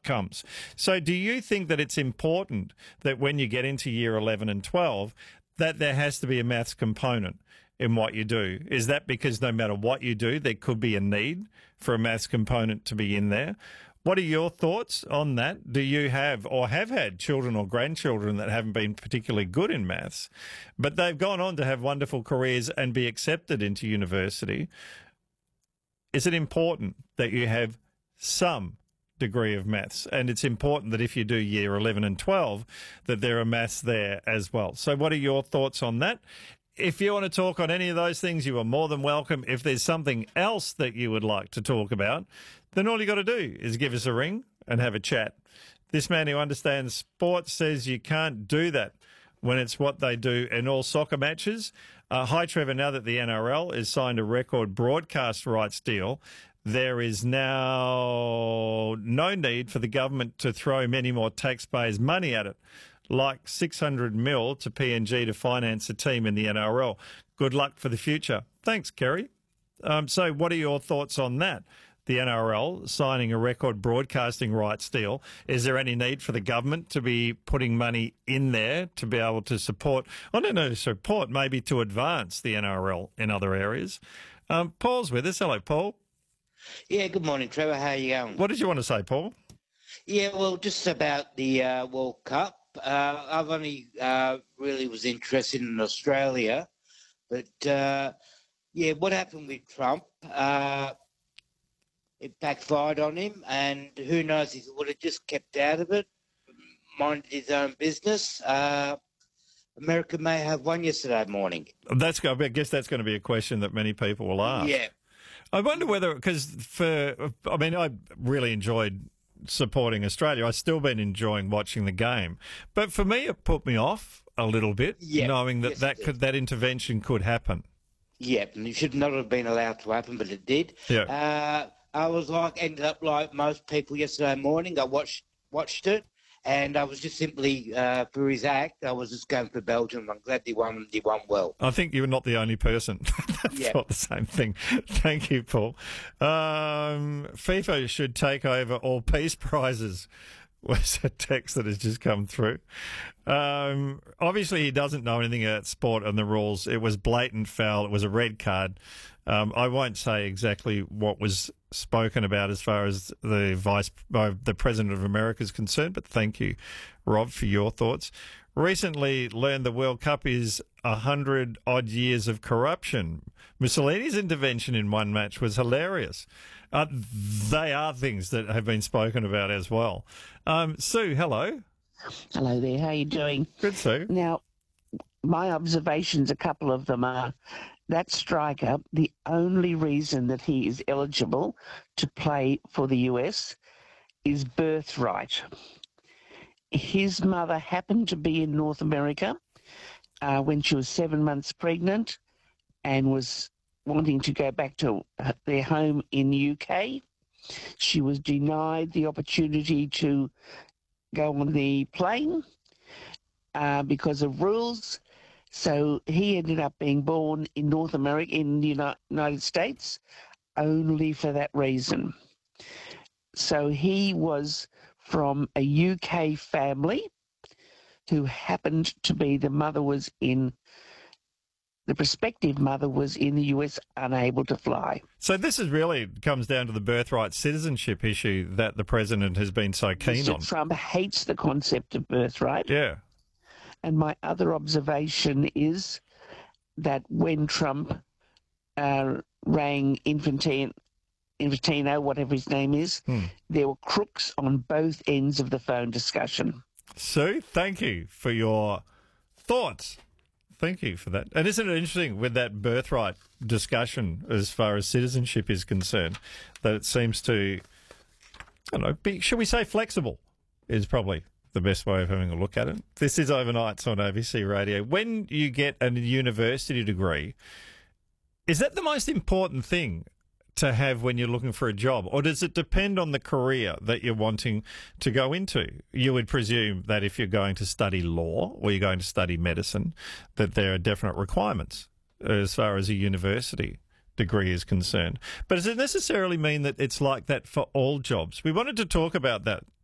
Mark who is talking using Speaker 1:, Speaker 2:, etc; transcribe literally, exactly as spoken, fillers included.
Speaker 1: outcomes. So do you think that it's important that when you get into year eleven and twelve, that there has to be a maths component in what you do? Is that because no matter what you do, there could be a need for a maths component to be in there? What are your thoughts on that? Do you have or have had children or grandchildren that haven't been particularly good in maths, but they've gone on to have wonderful careers and be accepted into university? Is it important that you have some degree of maths? And it's important that if you do year eleven and twelve, that there are maths there as well. So what are your thoughts on that? If you want to talk on any of those things, you are more than welcome. If there's something else that you would like to talk about, then all you got to do is give us a ring and have a chat. This man who understands sports says you can't do that when it's what they do in all soccer matches. Uh, hi, Trevor. Now that the N R L has signed a record broadcast rights deal, there is now no need for the government to throw many more taxpayers' money at it, like six hundred mil to P N G to finance a team in the N R L. Good luck for the future. Thanks, Kerry. Um, so what are your thoughts on that? The N R L signing a record broadcasting rights deal. Is there any need for the government to be putting money in there to be able to support, I don't know, support, maybe to advance the N R L in other areas? Um, Paul's with us. Hello, Paul.
Speaker 2: Yeah, good morning, Trevor. How are you going?
Speaker 1: What did you want to say, Paul?
Speaker 2: Yeah, well, just about the uh, World Cup. Uh, I've only uh, really was interested in Australia, but uh, yeah, what happened with Trump? Uh, it backfired on him, and who knows if he would have just kept out of it, minded his own business. Uh, America may have won yesterday morning.
Speaker 1: That's. I guess that's going to be a question that many people will ask.
Speaker 2: Yeah.
Speaker 1: I wonder whether, because for, I mean, I really enjoyed supporting Australia. I've still been enjoying watching the game. But for me, it put me off a little bit,
Speaker 2: yeah,
Speaker 1: knowing that
Speaker 2: yes,
Speaker 1: that, could, that intervention could happen.
Speaker 2: Yeah, and it should not have been allowed to happen, but it did.
Speaker 1: Yeah.
Speaker 2: Uh, I was like, ended up like most people yesterday morning. I watched watched it, and I was just simply, uh, for his act, I was just going for Belgium. I'm glad he won, he won well.
Speaker 1: I think you're not the only person that
Speaker 2: yeah.
Speaker 1: thought the same thing. Thank you, Paul. Um, FIFA should take over all peace prizes, was a text that has just come through. Um, obviously, he doesn't know anything about sport and the rules. It was blatant foul. It was a red card. Um, I won't say exactly what was spoken about as far as the vice, uh, the president of America is concerned, but thank you, Rob, for your thoughts. Recently learned the World Cup is a hundred odd years of corruption. Mussolini's intervention in one match was hilarious. Uh, they are things that have been spoken about as well. Um, Sue, hello.
Speaker 3: Hello there. How are you doing?
Speaker 1: Good, Sue.
Speaker 3: Now, my observations, a couple of them are that striker, the only reason that he is eligible to play for the U S is birthright. His mother happened to be in North America uh, when she was seven months pregnant and was wanting to go back to their home in the U K. She was denied the opportunity to go on the plane uh, because of rules. So he ended up being born in North America, in the United States, only for that reason. So he was from a U K family who happened to be, the mother was in, the prospective mother was in the U S, unable to fly.
Speaker 1: So this is really comes down to the birthright citizenship issue that the president has been so keen
Speaker 3: Mister
Speaker 1: on.
Speaker 3: Trump hates the concept of birthright.
Speaker 1: Yeah.
Speaker 3: And my other observation is that when Trump uh, rang Infantino, Infantino, whatever his name is,
Speaker 1: hmm.
Speaker 3: there were crooks on both ends of the phone discussion.
Speaker 1: Sue, thank you for your thoughts. Thank you for that. And isn't it interesting with that birthright discussion as far as citizenship is concerned, that it seems to, I don't know, be, should we say flexible is probably the best way of having a look at it. This is Overnights on A B C Radio. When you get a university degree, is that the most important thing to have when you're looking for a job, or does it depend on the career that you're wanting to go into? You would presume that if you're going to study law or you're going to study medicine, that there are definite requirements as far as a university degree is concerned. But does it necessarily mean that it's like that for all jobs? We wanted to talk about that